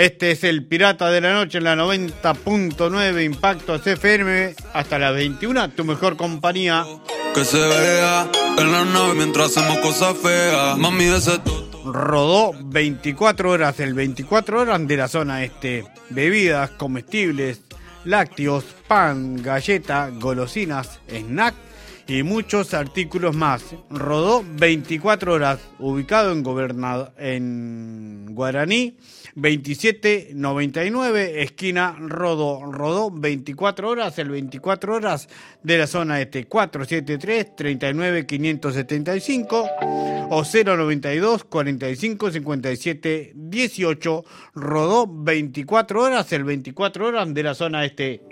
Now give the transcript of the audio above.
Este es el Pirata de la Noche en la 90.9 Impacto FM. Hasta las 21, tu mejor compañía. Que se vea en la nave mientras hacemos cosas feas. Mami, ese rodó 24 horas, el 24 horas de la zona este. Bebidas, comestibles, lácteos, pan, galleta, golosinas, snack y muchos artículos más. Rodó 24 horas, ubicado en Guaraní 2799, esquina Rodó. Rodó 24 horas, el 24 horas de la zona este. 473-39-575 o 092-45-57-18. Rodó 24 horas, el 24 horas de la zona este.